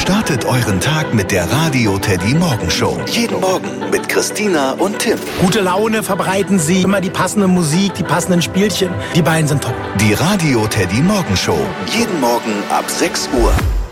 Startet euren Tag mit der Radio Teddy Morgenshow. Jeden Morgen mit Christina und Tim. Gute Laune verbreiten sie, immer die passende Musik, die passenden Spielchen. Die beiden sind top. Die Radio Teddy Morgenshow. Jeden Morgen ab 6 Uhr.